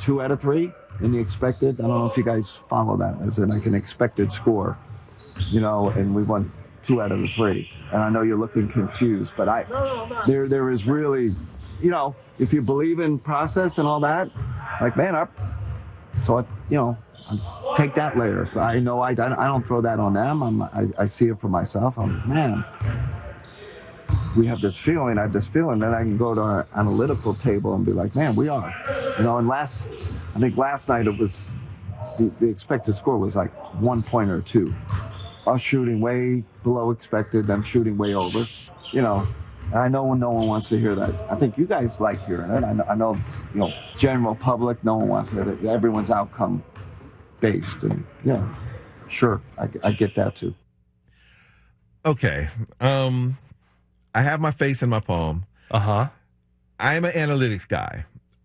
2 out of 3 in the expected. I don't know if you guys follow that as in like an expected score, and we won 2 out of the 3. And I know you're looking confused, but there is really, if you believe in process and all that, like man, take that later. I know I don't throw that on them. I see it for myself. We have this feeling. I have this feeling that I can go to our analytical table and be like, man, we are. And I think last night it was the expected score was like 1 point or 2. Us shooting way below expected, them shooting way over. I know no one wants to hear that. I think you guys like hearing it. I know, general public, no one wants to hear it. Everyone's outcome based, and sure, I get that too. Okay, I have my face in my palm. I'm an analytics guy.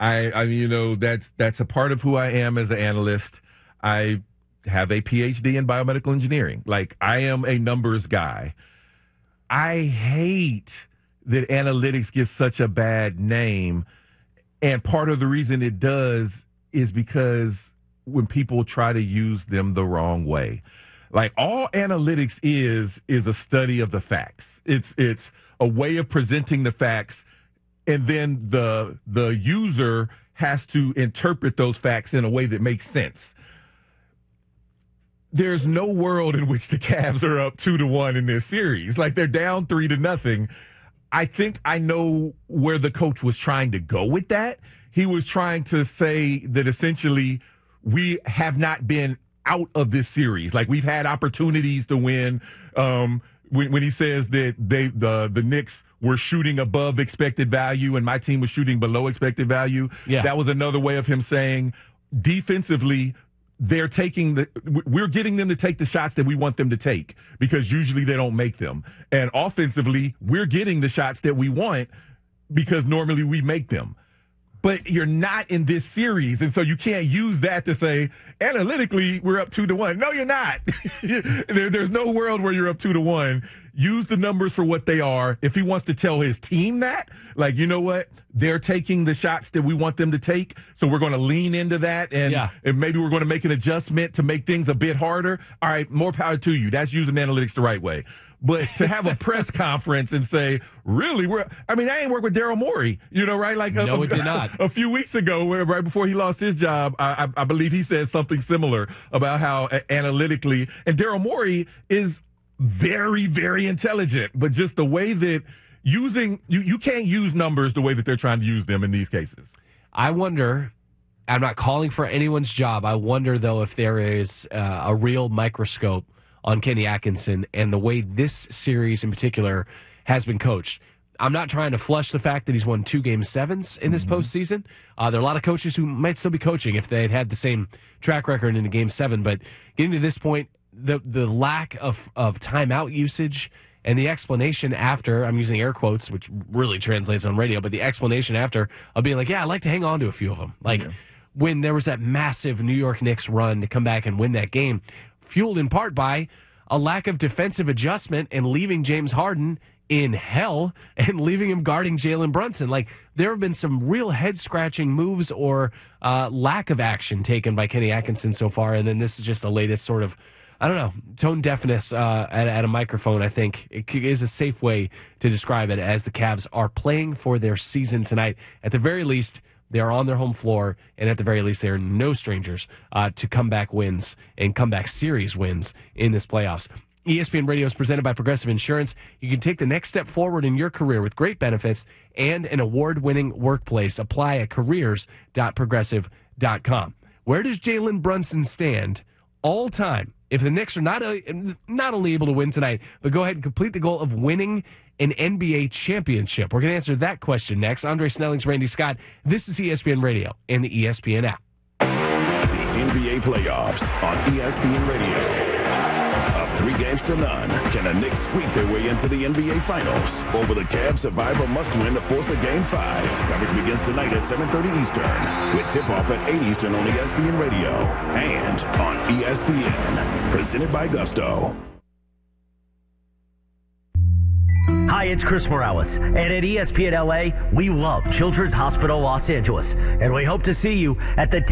That's a part of who I am as an analyst. I have a PhD in biomedical engineering. Like, I am a numbers guy. I hate that analytics gets such a bad name, and part of the reason it does is because when people try to use them the wrong way. Like, all analytics is a study of the facts. It's a way of presenting the facts, and then the user has to interpret those facts in a way that makes sense. There's no world in which the Cavs are up 2-1 in this series. Like, they're down 3-0. I think I know where the coach was trying to go with that. He was trying to say that essentially we have not been out of this series. Like, we've had opportunities to win. When he says that the Knicks were shooting above expected value and my team was shooting below expected value, that was another way of him saying defensively we're getting them to take the shots that we want them to take because usually they don't make them. And offensively, we're getting the shots that we want because normally we make them. But you're not in this series, and so you can't use that to say, analytically, we're up 2-1. No, you're not. There's no world where you're up 2-1. Use the numbers for what they are. If he wants to tell his team that, like, you know what? They're taking the shots that we want them to take, so we're going to lean into that, and maybe we're going to make an adjustment to make things a bit harder. All right, more power to you. That's using analytics the right way. But to have a press conference and say, really, I ain't worked with Daryl Morey, right? Like, no, it did not. A few weeks ago, right before he lost his job, I believe he said something similar about how analytically, and Daryl Morey is very, very intelligent, but just the way that you can't use numbers the way that they're trying to use them in these cases. I wonder, I'm not calling for anyone's job. I wonder, though, if there is a real microscope on Kenny Atkinson and the way this series in particular has been coached. I'm not trying to flush the fact that he's won 2 Game 7s in this postseason. There are a lot of coaches who might still be coaching if they had the same track record in a Game 7. But getting to this point, the lack of timeout usage and the explanation after, I'm using air quotes, which really translates on radio, but the explanation after of being like, I'd like to hang on to a few of them. Like, when there was that massive New York Knicks run to come back and win that game, fueled in part by a lack of defensive adjustment and leaving James Harden in hell and leaving him guarding Jalen Brunson. Like, there have been some real head-scratching moves or lack of action taken by Kenny Atkinson so far, and then this is just the latest sort of, I don't know, tone deafness at a microphone. I think it is a safe way to describe it, as the Cavs are playing for their season tonight. At the very least, they are on their home floor, and at the very least, they are no strangers to comeback wins and comeback series wins in this playoffs. ESPN Radio is presented by Progressive Insurance. You can take the next step forward in your career with great benefits and an award-winning workplace. Apply at careers.progressive.com. Where does Jalen Brunson stand all time if the Knicks are not only able to win tonight, but go ahead and complete the goal of winning an NBA championship? We're going to answer that question next. Andre Snelling's Randy Scott. This is ESPN Radio and the ESPN app. The NBA playoffs on ESPN Radio. Up 3-0. Can the Knicks sweep their way into the NBA Finals? Or will the Cavs survive a must-win to force a Game 5? Coverage begins tonight at 7:30 Eastern, with tip-off at 8 Eastern on ESPN Radio and on ESPN. Presented by Gusto. Hi, it's Chris Morales, and at ESPN LA, we love Children's Hospital Los Angeles, and we hope to see you at the